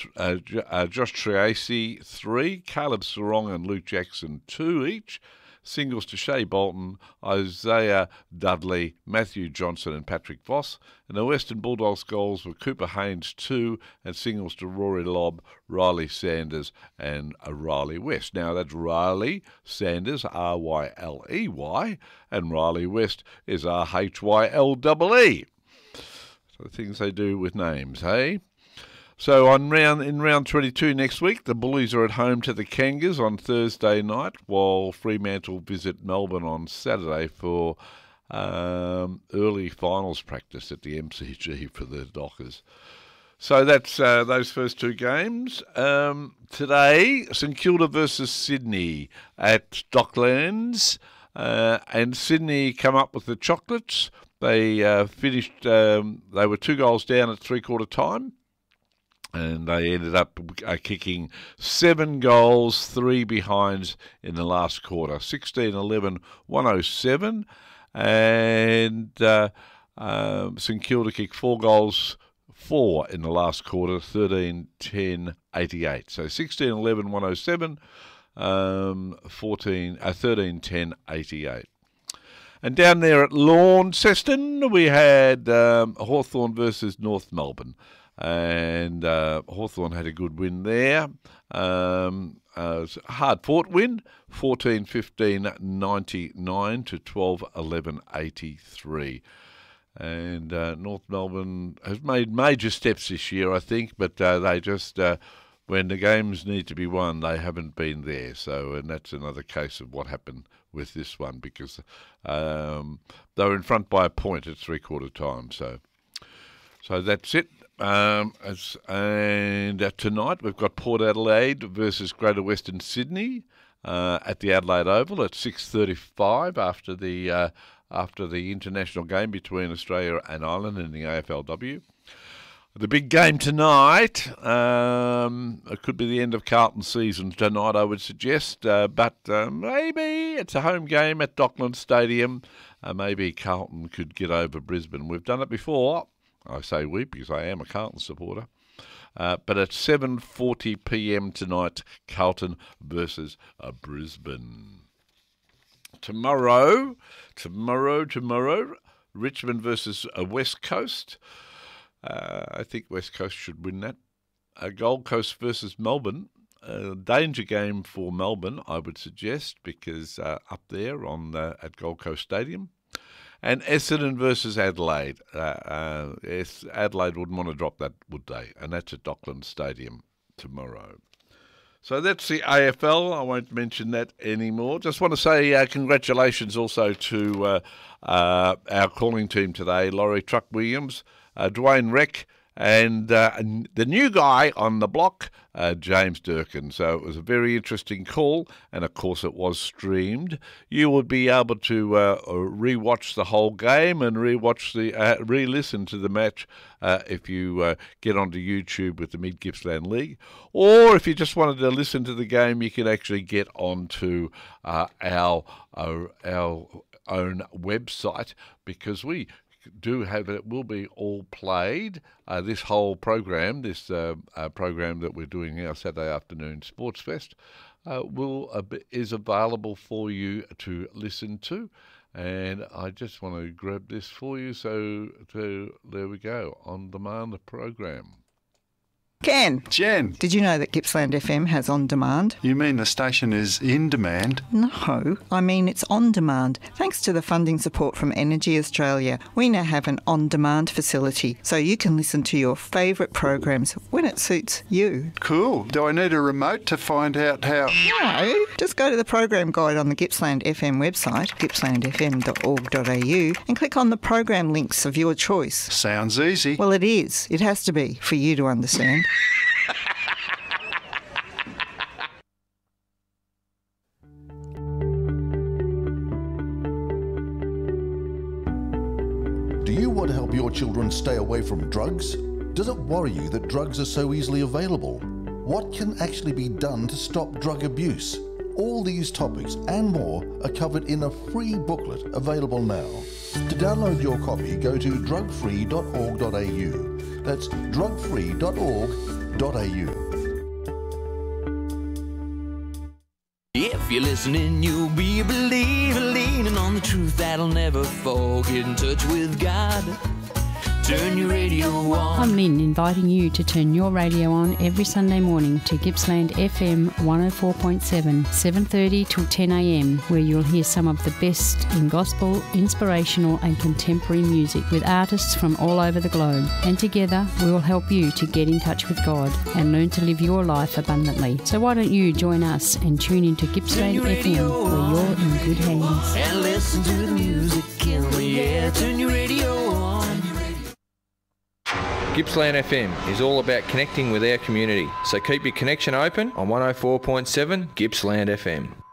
Josh Triacy 3, Caleb Sarong and Luke Jackson 2 each. Singles to Shea Bolton, Isaiah Dudley, Matthew Johnson and Patrick Voss. And the Western Bulldogs goals were Cooper Haynes 2 and singles to Rory Lobb, Riley Sanders and Riley West. Now that's Riley Sanders, R-Y-L-E-Y, and Riley West is R-H-Y-L-E-E. So things they do with names, hey? So in round 22 next week, the Bullies are at home to the Kangas on Thursday night, while Fremantle visit Melbourne on Saturday for early finals practice at the MCG for the Dockers. So that's those first two games. Today, St Kilda versus Sydney at Docklands, and Sydney come up with the chocolates. They finished. They were 2 goals down at three-quarter time. And they ended up kicking 7 goals, 3 behinds in the last quarter. 16-11, 107. And St Kilda kicked 4 goals, 4 in the last quarter, 13-10, 88. So 16-11, 107, 13-10, 88. And down there at Launceston, we had Hawthorn versus North Melbourne. And Hawthorn had a good win there. It was a hard-fought win, 14-15, 99 to 12-11, 83. And North Melbourne has made major steps this year, I think, but they just, when the games need to be won, they haven't been there. So, and that's another case of what happened with this one, because they were in front by a point at three-quarter time. So that's it. And tonight we've got Port Adelaide versus Greater Western Sydney at the Adelaide Oval at 6:35 after the international game between Australia and Ireland in the AFLW. The big game tonight, it could be the end of Carlton's season tonight, I would suggest, but maybe it's a home game at Docklands Stadium. Maybe Carlton could get over Brisbane. We've done it before. I say we because I am a Carlton supporter. But at 7:40 p.m. tonight, Carlton versus Brisbane. Tomorrow, Richmond versus West Coast. I think West Coast should win that. Gold Coast versus Melbourne. Danger game for Melbourne, I would suggest, because up there at Gold Coast Stadium. And Essendon versus Adelaide. Adelaide wouldn't want to drop that, would they? And that's at Docklands Stadium tomorrow. So that's the AFL. I won't mention that anymore. Just want to say congratulations also to our calling team today, Laurie Truck Williams, Dwayne Reck, and the new guy on the block, James Durkin. So it was a very interesting call, and of course it was streamed. You would be able to re-watch the whole game and re-listen to the match if you get onto YouTube with the Mid Gippsland League. Or if you just wanted to listen to the game, you can actually get onto our own website, because we do have it. Will be all played. This whole program, this program that we're doing our Saturday afternoon Sports Fest, is available for you to listen to. And I just want to grab this for you. So there we go, on demand the program. Ken. Jen. Did you know that Gippsland FM has on demand? You mean the station is in demand? No, I mean it's on demand. Thanks to the funding support from Energy Australia, we now have an on-demand facility, so you can listen to your favourite programs when it suits you. Cool. Do I need a remote to find out how? No, just go to the program guide on the Gippsland FM website, gippslandfm.org.au, and click on the program links of your choice. Sounds easy. Well, it is. It has to be, for you to understand. Do you want to help your children stay away from drugs? Does it worry you that drugs are so easily available? What can actually be done to stop drug abuse? All these topics and more are covered in a free booklet available now. To download your copy, go to drugfree.org.au. That's drugfree.org.au. If you're listening, you'll be a believer, leaning on the truth that'll never fall. Get in touch with God. Turn your radio on. I'm Lynn, inviting you to turn your radio on every Sunday morning to Gippsland FM 104.7, 7:30 till 10 a.m, where you'll hear some of the best in gospel, inspirational and contemporary music with artists from all over the globe. And together, we will help you to get in touch with God and learn to live your life abundantly. So why don't you join us and tune into Gippsland FM, where you're in good hands. And listen to the music in the air. Turn your radio on. Gippsland FM is all about connecting with our community, so keep your connection open on 104.7 Gippsland FM.